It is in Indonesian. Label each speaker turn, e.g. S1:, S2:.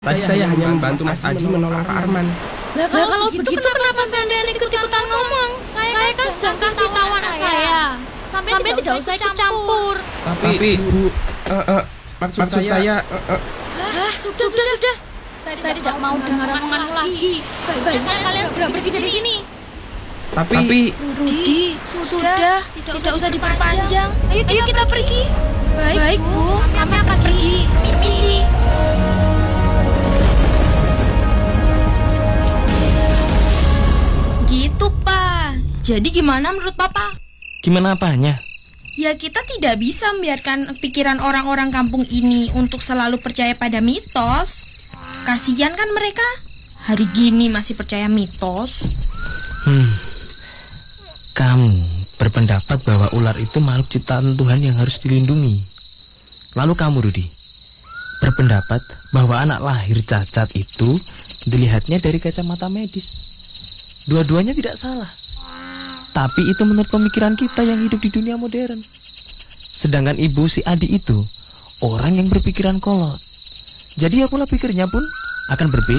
S1: Tadi saya hanya membantu Mas Adi menolong Pak Arman.
S2: Lah kalau begitu kenapa Sandian ikut-ikutan ngomong? Saya kan sedang kasih tahu anak saya. Sampai tidak usah ikut campur.
S1: Tapi Bu, maksud saya
S2: Sudah. Saya tidak mau dengar omonganmu lagi. Baiknya kalian segera pergi dari sini.
S1: Tapi
S3: Rudi, sudah, tidak usah diperpanjang. Ayo kita pergi. Baik, Bu, kami akan pergi. Misi. Gitu, Pak. Jadi gimana menurut Papa?
S4: Gimana apanya?
S3: Ya kita tidak bisa membiarkan pikiran orang-orang kampung ini untuk selalu percaya pada mitos. Kasihan kan mereka, hari gini masih percaya mitos.
S4: Kamu berpendapat bahwa ular itu makhluk ciptaan Tuhan yang harus dilindungi. Lalu kamu, Rudi, berpendapat bahwa anak lahir cacat itu dilihatnya dari kacamata medis. Dua-duanya tidak salah. Tapi itu menurut pemikiran kita yang hidup di dunia modern. Sedangkan ibu si Adi itu orang yang berpikiran kolot. Jadi ya pola pikirnya pun akan berbeda.